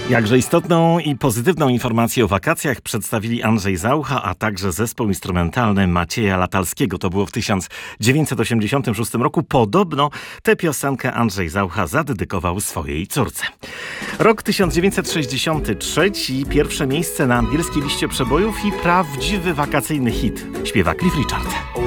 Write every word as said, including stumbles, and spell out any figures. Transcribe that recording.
Jakże istotną i pozytywną informację o wakacjach przedstawili Andrzej Zaucha, a także zespół instrumentalny Macieja Latalskiego. To było w tysiąc dziewięćset osiemdziesiątym szóstym roku. Podobno tę piosenkę Andrzej Zaucha zadedykował swojej córce. Rok tysiąc dziewięćset sześćdziesiąty trzeci. Pierwsze miejsce na angielskiej liście przebojów i prawdziwy wakacyjny hit. Śpiewa Cliff Richard.